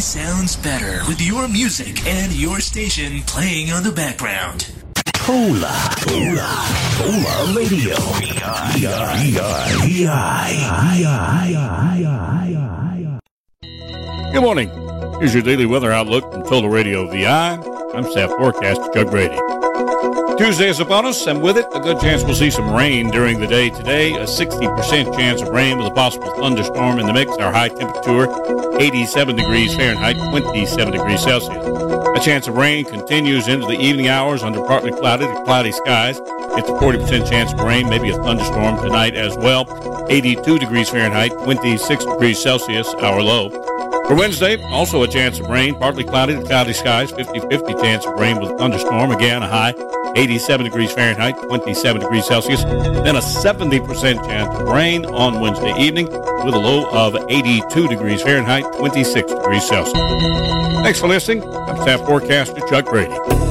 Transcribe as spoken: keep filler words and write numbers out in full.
always sounds better with your music and your station playing on the background. Hola, hola, hola radio. V I, V I, V I. Good morning. Here's your daily weather outlook from Total Radio V I. I'm staff forecaster Chuck Brady. Tuesday is upon us, and with it, a good chance we'll see some rain during the day today. A sixty percent chance of rain with a possible thunderstorm in the mix. Our high temperature, eighty-seven degrees Fahrenheit, twenty-seven degrees Celsius. A chance of rain continues into the evening hours under partly cloudy to cloudy skies. It's a forty percent chance of rain, maybe a thunderstorm tonight as well. eighty-two degrees Fahrenheit, twenty-six degrees Celsius, our low. For Wednesday, also a chance of rain, partly cloudy to cloudy skies, fifty-fifty chance of rain with a thunderstorm. Again, a high, eighty-seven degrees Fahrenheit, twenty-seven degrees Celsius. Then a seventy percent chance of rain on Wednesday evening with a low of eighty-two degrees Fahrenheit, twenty-six degrees Celsius. Thanks for listening. I'm staff forecaster Chuck Brady.